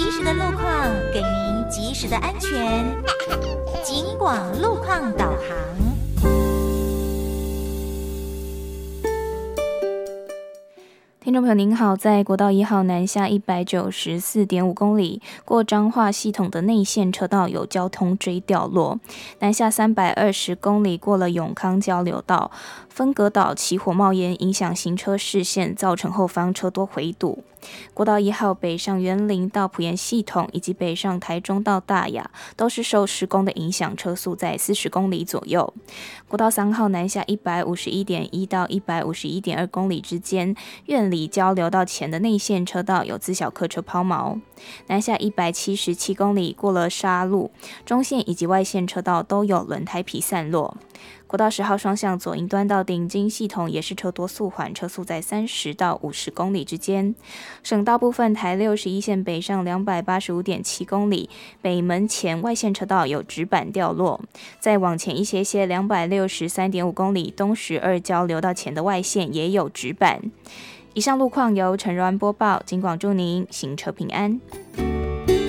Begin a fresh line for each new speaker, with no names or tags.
及时的路况，给您及时的安全。警广路况导航。
听众朋友您好，在国道1号南下194.5公里过彰化系统的内线车道有交通锥掉落，南下320公里过了永康交流道，分隔岛起火冒烟，影响行车视线，造成后方车多回堵。国道1号北上员林到埔盐系统，以及北上台中到大雅，都是受施工的影响，车速在40公里左右。国道3号南下151.1到151.2公里之间，苑里交流道前的内线车道有自小客车抛锚。南下177公里过了沙路，中线以及外线车道都有轮胎皮散落。国道10号双向左营端到顶金系统也是车多速缓，车速在30到50公里之间。省道部分，台61线北上285.7公里，北门前外线车道有纸板掉落。再往前一些263.5公里，东12交流道前的外线也有纸板。以上路况由陈柔安播报，警广祝您行车平安。